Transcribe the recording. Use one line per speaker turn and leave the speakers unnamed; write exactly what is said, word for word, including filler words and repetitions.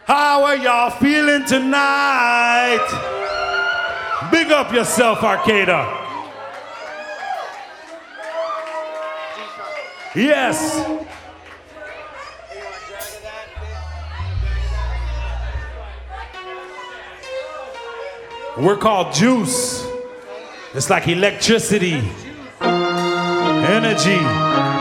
How are y'all feeling tonight? Big up yourself, Arcada. Yes. We're called Juice. It's like electricity, energy.